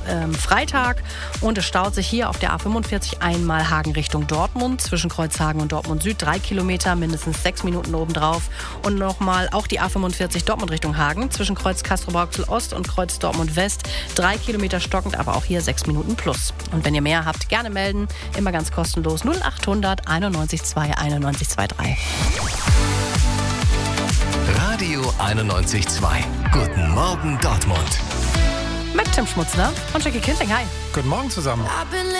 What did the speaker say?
Freitag. Und es staut sich hier auf der A45 einmal Hagen Richtung Dortmund. Zwischen Kreuzhagen und Dortmund Süd 3 Kilometer, mindestens 6 Minuten obendrauf. Und nochmal auch die A45 Dortmund Richtung Hagen. Zwischen Kreuz Castrop-Rauxel Ost und Kreuz Dortmund West 3 Kilometer stockend, aber auch hier 6 Minuten plus. Und wenn ihr mehr habt, gerne melden. Immer ganz kostenlos 0800 91 2 91 23. Radio 91.2. Guten Morgen Dortmund. Mit Tim Schmutzler und Jackie Kinting. Hi. Guten Morgen zusammen.